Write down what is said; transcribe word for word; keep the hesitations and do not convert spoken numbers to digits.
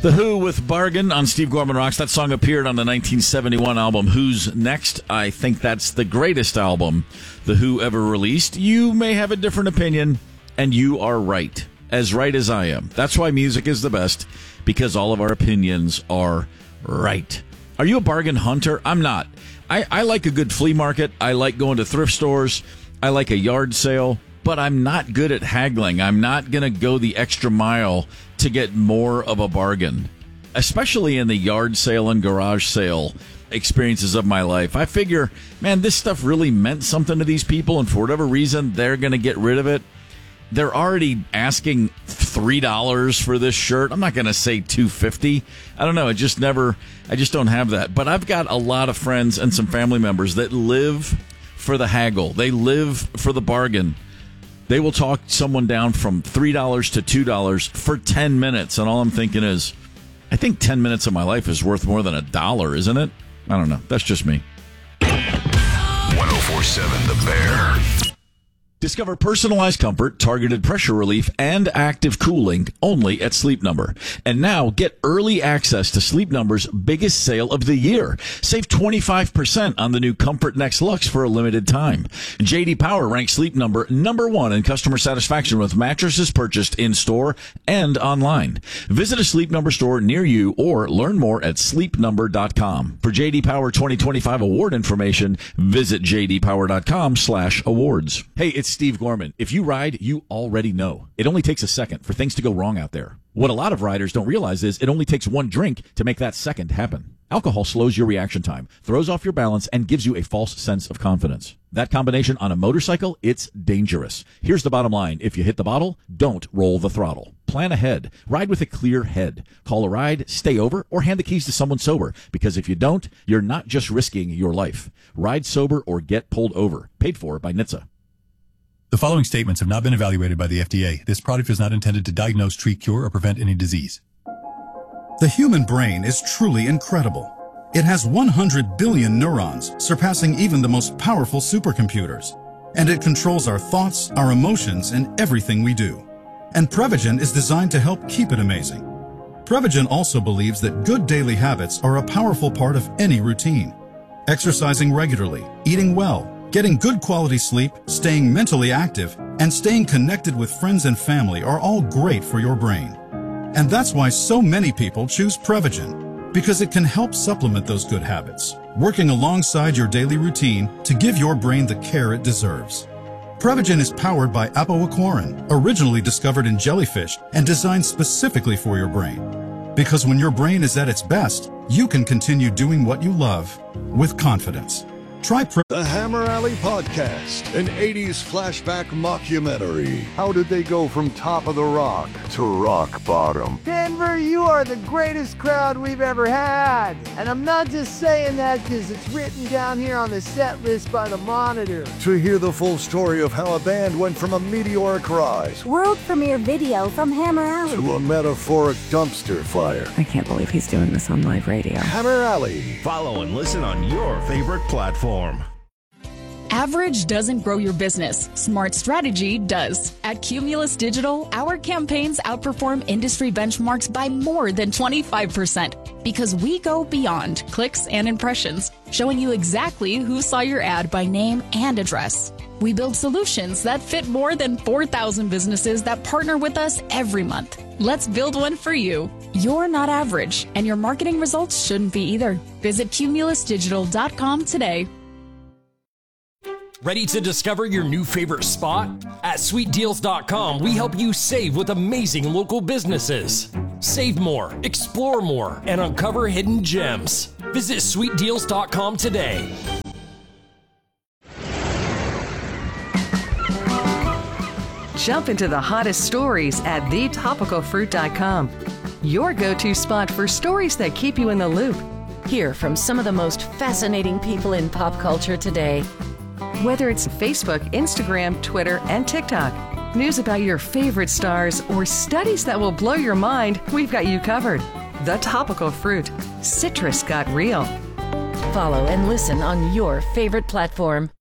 The Who with Bargain on Steve Gorman Rocks. That song appeared on the nineteen seventy-one album Who's Next. I think that's the greatest album The Who ever released. You may have a different opinion, and you are right. As right as I am. That's why music is the best, because all of our opinions are right. Are you a bargain hunter? I'm not. I, I like a good flea market. I like going to thrift stores. I like a yard sale. But I'm not good at haggling. I'm not going to go the extra mile to get more of a bargain, especially in the yard sale and garage sale experiences of my life. I figure, man, this stuff really meant something to these people, and for whatever reason, they're going to get rid of it. They're already asking three dollars for this shirt. I'm not going to say two dollars and fifty cents. I don't know. I just never, I just don't have that. But I've got a lot of friends and some family members that live for the haggle. They live for the bargain. They will talk someone down from three dollars to two dollars for ten minutes. And all I'm thinking is, I think ten minutes of my life is worth more than a dollar, isn't it? I don't know. That's just me. one oh four point seven The Bear. Discover personalized comfort, targeted pressure relief, and active cooling only at Sleep Number. And now get early access to Sleep Number's biggest sale of the year. Save twenty-five percent on the new Comfort Next Lux for a limited time. J D Power ranks Sleep Number number one in customer satisfaction with mattresses purchased in-store and online. Visit a Sleep Number store near you or learn more at sleep number dot com. For J D Power twenty twenty-five award information, visit j d power dot com slash awards. Hey, it's Steve Gorman. If you ride, you already know. It only takes a second for things to go wrong out there. What a lot of riders don't realize is it only takes one drink to make that second happen. Alcohol slows your reaction time, throws off your balance, and gives you a false sense of confidence. That combination on a motorcycle, it's dangerous. Here's the bottom line. If you hit the bottle, don't roll the throttle. Plan ahead. Ride with a clear head. Call a ride, stay over, or hand the keys to someone sober. Because if you don't, you're not just risking your life. Ride sober or get pulled over. Paid for by N H T S A. The following statements have not been evaluated by the F D A. This product is not intended to diagnose, treat, cure, or prevent any disease. The human brain is truly incredible. It has one hundred billion neurons, surpassing even the most powerful supercomputers. And it controls our thoughts, our emotions, and everything we do. And Prevagen is designed to help keep it amazing. Prevagen also believes that good daily habits are a powerful part of any routine. Exercising regularly, eating well, getting good quality sleep, staying mentally active, and staying connected with friends and family are all great for your brain. And that's why so many people choose Prevagen, because it can help supplement those good habits, working alongside your daily routine to give your brain the care it deserves. Prevagen is powered by apoaquarin, originally discovered in jellyfish and designed specifically for your brain. Because when your brain is at its best, you can continue doing what you love with confidence. Try Pre- The Hammer Alley Podcast, an eighties flashback mockumentary. How did they go from top of the rock to rock bottom? Denver, you are the greatest crowd we've ever had. And I'm not just saying that because it's written down here on the set list by the Monitor. To hear the full story of how a band went from a meteoric rise, world premiere video from Hammer Alley, to a metaphoric dumpster fire. I can't believe he's doing this on live radio. Hammer Alley. Follow and listen on your favorite platform. Average doesn't grow your business. Smart strategy does. At Cumulus Digital, our campaigns outperform industry benchmarks by more than twenty-five percent because we go beyond clicks and impressions, showing you exactly who saw your ad by name and address. We build solutions that fit more than four thousand businesses that partner with us every month. Let's build one for you. You're not average, and your marketing results shouldn't be either. Visit cumulus digital dot com today. Ready to discover your new favorite spot? At sweet deals dot com, we help you save with amazing local businesses. Save more, explore more, and uncover hidden gems. Visit sweet deals dot com today. Jump into the hottest stories at the topical fruit dot com. Your go-to spot for stories that keep you in the loop. Hear from some of the most fascinating people in pop culture today. Whether it's Facebook, Instagram, Twitter, and TikTok, news about your favorite stars, or studies that will blow your mind, we've got you covered. The Topical Fruit. Citrus got real. Follow and listen on your favorite platform.